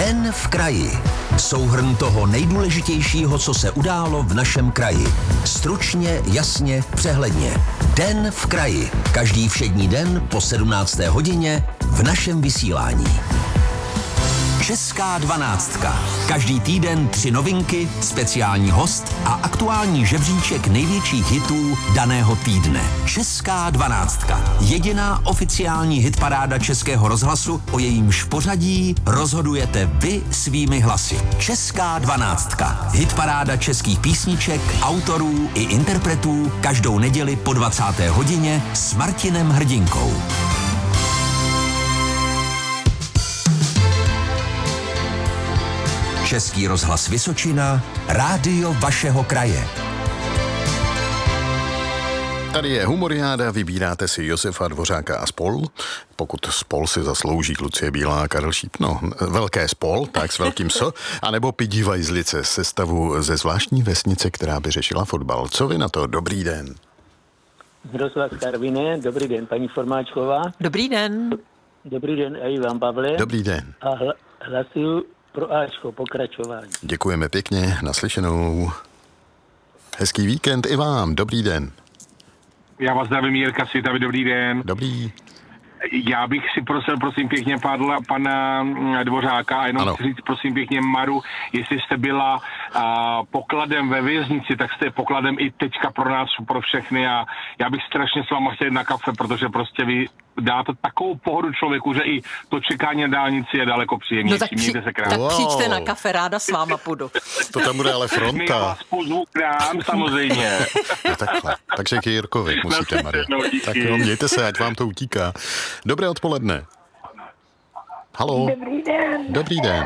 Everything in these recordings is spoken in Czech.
Den v kraji. Souhrn toho nejdůležitějšího, co se událo v našem kraji. Stručně, jasně, přehledně. Den v kraji. Každý všední den po 17. hodině v našem vysílání. Česká 12. Každý týden 3 novinky, speciální host a aktuální žebříček největších hitů daného týdne. Česká 12. Jediná oficiální hitparáda Českého rozhlasu, o jejímž pořadí rozhodujete vy svými hlasy. Česká 12. Hitparáda českých písniček, autorů i interpretů každou neděli po 20. hodině s Martinem Hrdinkou. Český rozhlas Vysočina, rádio vašeho kraje. Tady je Humoriáda, vybíráte si Josefa Dvořáka a spol. Pokud spol si zaslouží Lucie Bílá a Karel Šíp, velké spol, tak s velkým S, anebo Pidi Vajzlice, sestavu ze zvláštní vesnice, která by řešila fotbal. Co vy na to? Dobrý den. Miroslav Karviné, dobrý den, paní Formáčková. Dobrý den. Dobrý den, a i vám, Pavle. Dobrý den. A hlasuju pro Ačko, pokračování. Děkujeme pěkně, naslyšenou. Hezký víkend i vám, dobrý den. Já vás zdravím, Jirka Svitavy, dobrý den. Dobrý. Já bych si prosil, prosím pěkně, pana Dvořáka a jenom chci říct, prosím pěkně, Maru, jestli jste byla pokladem ve věznici, tak jste pokladem i teďka pro nás, pro všechny a já bych strašně s váma chtěl jít na kafe, protože prostě vy dáte takovou pohodu člověku, že i to čekání na dálnici je daleko příjemnější. No tak přijďte na kafe, ráda s váma půjdu. To tam bude ale fronta. Já vás pozvu k nám, samozřejmě. No takhle. Takže k Jirkovi musíte, Marie. Tak jo, mějte se, ať vám to utíká. Dobré odpoledne. Haló. Dobrý den. Dobrý den.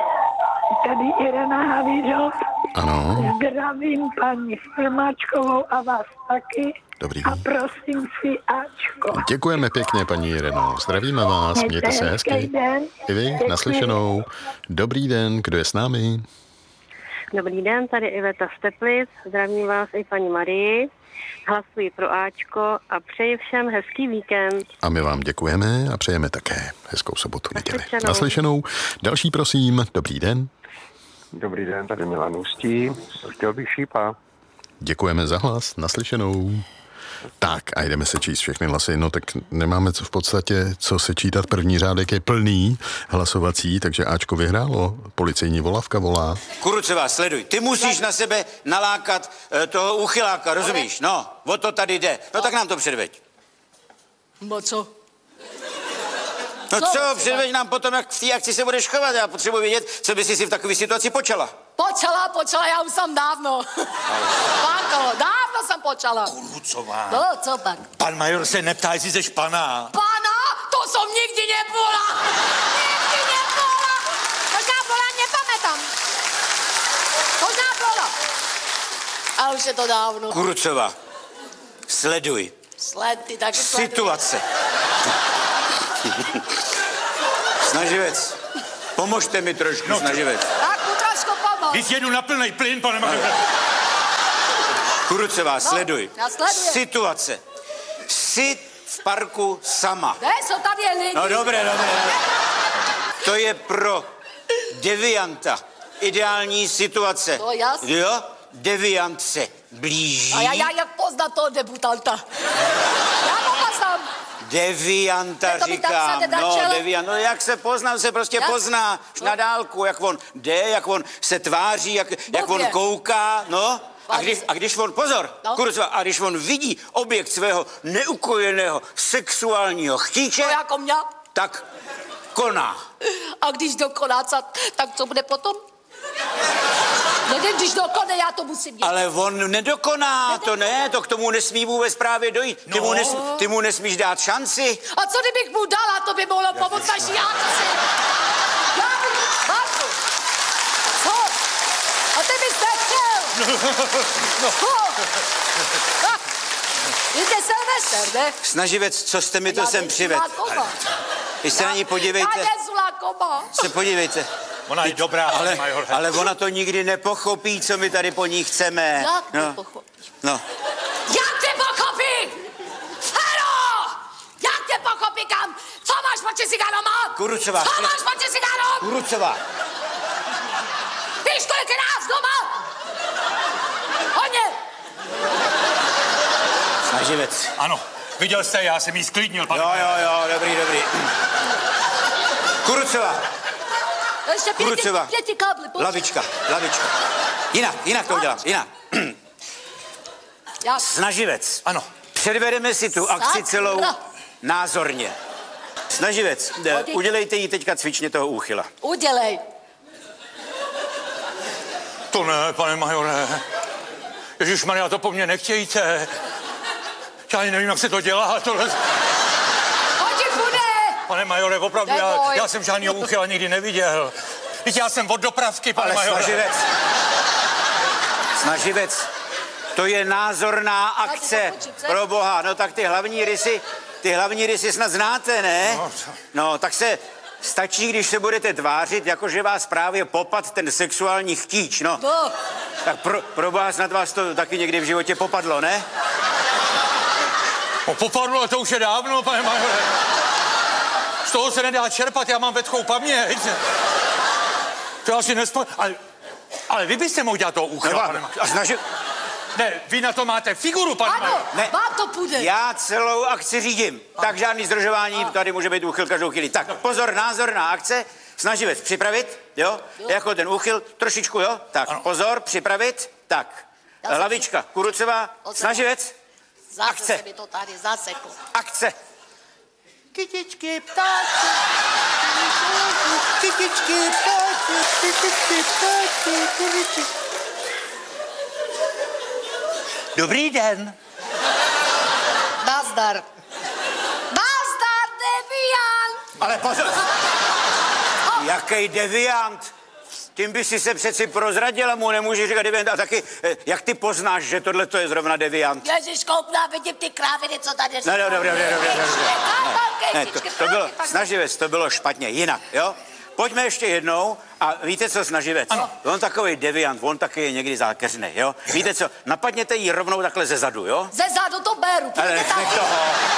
Tady Irena Havířov. Ano. Zdravím paní Formáčkovou a vás taky. Dobrý. A prosím si Ačko. Děkujeme pěkně, paní Ireno. Zdravíme vás, mějte se hezky. Den. I vy, naslyšenou. Dobrý den, kdo je s námi? Dobrý den, tady Iveta z Teplic. Zdravím vás i paní Marii. Hlasuji pro Ačko a přeji všem hezký víkend. A my vám děkujeme a přejeme také hezkou sobotu, neděli. Naslyšenou. Naslyšenou. Další, prosím. Dobrý den. Dobrý den, tady Milan Ústí. Chtěl bych Šípa. Děkujeme za hlas. Naslyšenou. Tak a jdeme se číst všechny hlasy, no tak nemáme co v podstatě, co se čítat, první řádek je plný hlasovací, takže Ačko vyhrálo, policejní volavka volá. Kurucová, sleduj, ty musíš na sebe nalákat toho úchyláka, rozumíš? No, o to tady jde, no tak nám to předveď. No co? No co, předveď nám potom, jak v té akci se budeš chovat, já potřebuji vědět, co by si v takové situaci počala. Počala, já už jsem dávno. Pánko, dávno jsem počala. Kurucová. No, co pak? Pan major se neptá, jestli jsi pana. Pana? To jsem nikdy nebyla. Možná byla, nepamätám. Možná byla. A už je to dávno. Kurucová, sleduj. Ty taky sleduj. Situace. Snaživec, pomožte mi trošku, snaživec. Tak mu trošku pomoct. Víc jedu na plnej plyn, pane majore. Kurucová, sleduj. Já sleduji. Situace. Jsi v parku sama. Ne, jsou tady lidi. No dobré. To je pro devianta ideální situace. To jasně. Jo? Deviant se blíží. A já jak poznat toho debutanta? Já ho poznám. Devianta To by říkám, tam se nedačelo. deviant, no jak se pozná, se prostě pozná na dálku, jak on jde, jak on se tváří, jak on kouká, no. A když on, pozor, Kurucová, a když on vidí objekt svého neukojeného sexuálního chtíče, To jako mě. tak koná. A když dokoná, tak co bude potom? No když dokone, já to musím dělat. Ale on nedokoná, to k tomu nesmí vůbec právě dojít. Ty mu nesmíš dát šanci. A co kdybych mu dala, to by mohlo pomoct naší akci. Marku, co? A ty bys nechtěl. Jde Silvestr, ne? Snaživec, co jste mi to sem přived? Vy se na ní podívejte. Já nezulá koma. Se podívejte. Ona je dobrá, ale ona to nikdy nepochopí, co my tady po ní chceme. Jak nepochopí? No. Jak ty pochopí? Fero! Jak ty pochopí, kam? Co máš proti cigárom? Kurucová. Co máš proti cigárom? Kurucová, doma! Hodně! Snaživec. Ano, viděl jste, já jsem jí sklidnil, pane. Jo, dobrý. Kurucová. Ještě pěti kábly, pojď. Lavička. Jinak to udělám, jinak. Snaživec. Ano. Předvedeme si tu akci celou názorně. Snaživec, udělejte jí teďka cvičně toho úchyla. Udělej. To ne, pane majore. Ježišmarja, to po mně nechtějte. Já ani nevím, jak se to dělá. Tohle... Hodí bude! Pane majore, opravdu, já jsem žádnýho úchyla nikdy neviděl. Teď já jsem od dopravky, pane majore. Snaživec, to je názorná akce, pro boha. No tak ty hlavní rysy snad znáte, ne? No, tak se stačí, když se budete tvářit, jakože vás právě popad ten sexuální chtíč, no. Tak pro boha snad vás to taky někdy v životě popadlo, ne? No, popadlo, to už je dávno, pane majore. Z toho se nedá čerpat, já mám vetchou paměť. To já si ale vy byste mohl dělat toho úchyla, pane majore. Ne, vy na to máte figuru, pane majore. Ne, vám to půjde. Já celou akci řídím, tak žádný zdržování, tady může být úchyl každou chvíli. Tak pozor, názorná akce, snaživec připravit, jo? Jako ten úchyl, trošičku, jo? Tak, ano. Pozor, připravit, tak. Lavička, Kurucová, snaživec, akce. Zase se mi to tady zaseklo. Akce. Kytičky, ptáčky, ptáčky. Dobrý den. Nazdar. Nazdar, deviant. Ale pozor. Jaký deviant? Tím by si se přeci prozradila, mu nemůže říkat deviant. A taky, jak ty poznáš, že tohle to je zrovna deviant? Ježiš, koupná, vidím ty kráviny, co tady říká. No, dobrý. Ne, to bylo, snaživec, to bylo špatně, jinak, jo? Pojďme ještě jednou a víte co, snaživec? Ano. On takový deviant, on taky je někdy zákeřnej, jo? Víte co, napadněte jí rovnou takhle ze zadu, jo? Ze zadu to beru. Ale nech toho.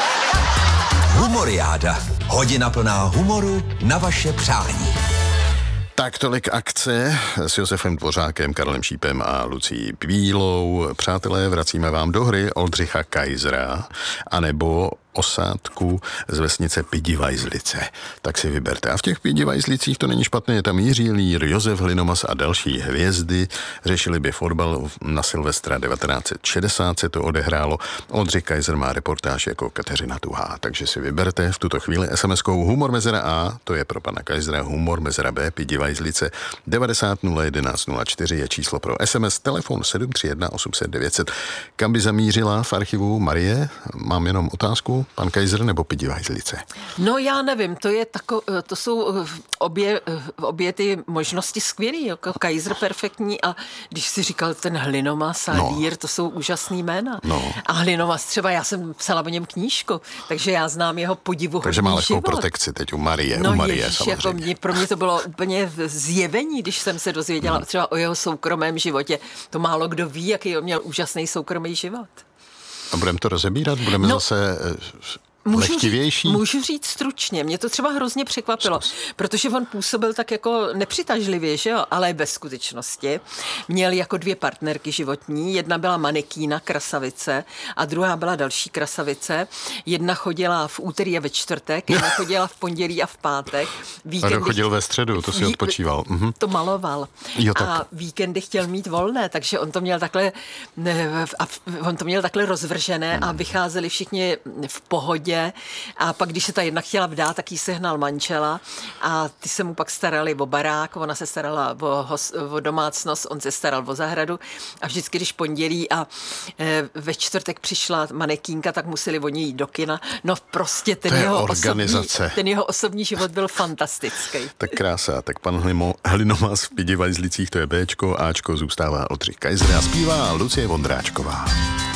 Humoriáda. Hodina plná humoru na vaše přání. Tak tolik akce s Josefem Dvořákem, Karlem Šípem a Lucí Bílou. Přátelé, vracíme vám do hry Oldřicha Kaisera anebo osádku z vesnice Pidivajzlice. Tak si vyberte. A v těch Pidivajzlicích to není špatné, je tam Jiří Lír, Josef Hlinomas a další hvězdy. Řešili by fotbal na Silvestra 1960 se to odehrálo. Oldřich Kaiser má reportáž jako Kateřina Tuhá. Takže si vyberte v tuto chvíli SMS-kou Humor mezera A, to je pro pana Kaisera, Humor mezera B, Pidivajzlice 90 011 04 je číslo pro SMS, telefon 731 800 900. Kam by zamířila v archivu Marie? Mám jenom otázku. Pan Kaiser nebo Pidivajzlice? No já nevím, to jsou obě ty možnosti skvělý, jako Kaiser perfektní a když si říkal ten Hlinomas a Lír, to jsou úžasný jména. No. A Hlinomas třeba, já jsem psala o něm knížku, takže já znám jeho podivuhodný Takže má lehkou život. protekci teď u Marie. No u Marie, ježiš, jako pro mě to bylo úplně zjevení, když jsem se dozvěděla třeba o jeho soukromém životě. To málo kdo ví, jaký on měl úžasný soukromý život. A budeme to rozebírat? Budeme zase lehtivější? Můžu říct stručně. Mě to třeba hrozně překvapilo, protože on působil tak jako nepřitažlivě, že jo? Ale ve skutečnosti měl jako dvě partnerky životní. Jedna byla manekína, krasavice, a druhá byla další krasavice. Jedna chodila v úterý a ve čtvrtek, jedna chodila v pondělí a v pátek. A chodil ve středu, to si odpočíval. To maloval. Jo, tak. A víkendy chtěl mít volné, takže on to měl takhle rozvržené a vycházeli všichni v pohodě. A pak, když se ta jedna chtěla vdát, tak jí sehnal manžela a ty se mu pak starali o barák, ona se starala o domácnost, on se staral o zahradu a vždycky, když pondělí a ve čtvrtek přišla manekínka, tak museli oni jít do kina. No prostě ten jeho osobní život byl fantastický. Tak krása, tak pan Hlinomas v Pidivajzlicích, to je Bčko, Ačko zůstává Oldřich Kaiser a zpívá Lucie Vondráčková.